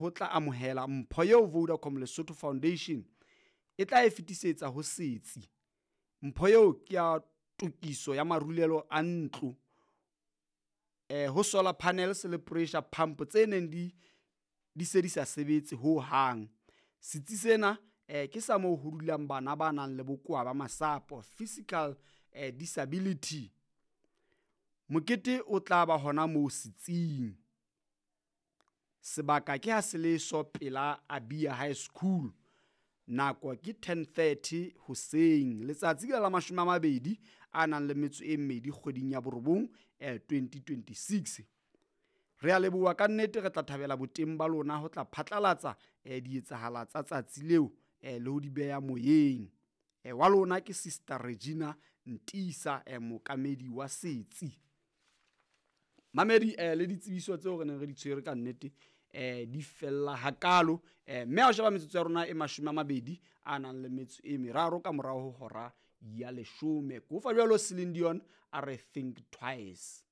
ho tla amohela mpho eo Vodacom Lesotho Foundation e tla e fetisetsa ho setsi. Mpho eo ke ya tokiso ya marulelo a ntlo ho solar panels le pressure pump tse neng di se di sa sebetse ho hang. Setsi sena ke sa moo ho dulang bana ba nang le bokowa ba masapo, physical disability. Mokete o tla ba hona moo setsing. Sebaka ke ha se le so pela Abia High School. Nako ke 10:30 hoseng, letsatsi la 20 a nang le metso e mmedi kgweding ya borobong 2026. Re a leboha ka nnete, re tla thabela boteng ba lona ho tla phatlalatsa dietsahala tsa tsatsi leo le ho di beha moyeng. Wa lona ke Sister Regina Ntisa, mokamedi wa setsi. Mamedi le ditsebiso tseo re neng re di tshwere ka nnete di fella hakalo, mme ha sheba metsotso ya rona e 20 a nang le metso e meraro ka morao ho hora ya 10. Go fa jwalo Celine Dion a re think twice.